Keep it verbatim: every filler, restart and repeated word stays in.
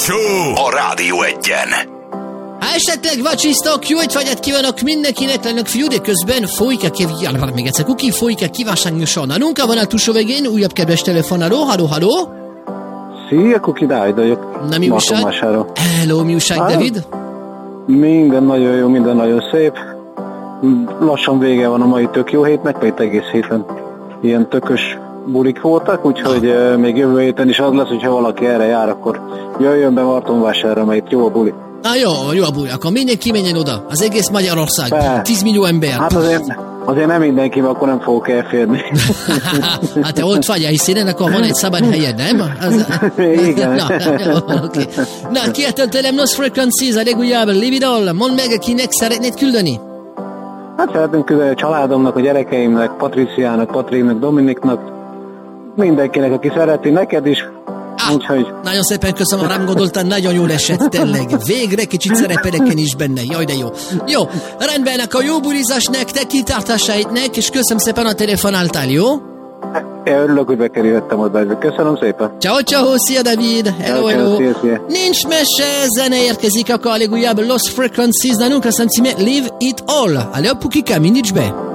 Show a Rádió Egyen. Ha esetleg vacsisztok, jó étvágyat kívánok mindenkinek, lennek fiú, de közben folyik a kívánság, még egyszer, kuki folyik a kívánságosan. A nunka van a túlsó végén, újabb kedves telefonáló, halló, halló. Szia, Kuki, Dávid vagyok. Na, mi újság? Hello, mi újság, David? Minden nagyon jó, minden nagyon szép. Lassan vége van a mai tök jó hétnek, mert egész héten ilyen tökös bulik voltak, úgyhogy ah. még jövő héten is az lesz, hogyha valaki erre jár, akkor jöjjön be Martonvásárra, mert itt jó a buli. Na jó, jó a buli, akkor mindenki menjen oda, az egész Magyarország, tíz millió ember. Hát azért, azért nem mindenki, mert akkor nem fogok elférni. Hát te ott vagy, hiszen ennek van egy szabad helyed, nem? Az... Igen. Na, jó, okay. Na, kiáltaltelem Lost Frequencies, a legújabb Live It All, mondd meg, akinek szeretnéd küldeni. Hát szeretném küldeni a családomnak, a gyerekeimnek, Patriciának, Patriknak, Dominiknak, mindenkinek, aki szereti, neked is. Ah, úgyhogy... Nagyon szépen köszönöm, rám gondoltam, nagyon jól esett, tényleg. Végre kicsit szerepeleken is benne, jaj de jó. Jó, rendben, akkor jó bulizás nektek, kitartásaitnek, és köszönöm szépen a telefonáltál, jó? Én örülök, hogy bekerülhettem oda. Köszönöm szépen. Ciao, ciao, szia David. Hello, hello. Szia, szia. Nincs mese, zene érkezik, akkor a legújabb Lost Frequencies, nálunk a címe Live It All. Allez, hop, Pukika, mi nincs be.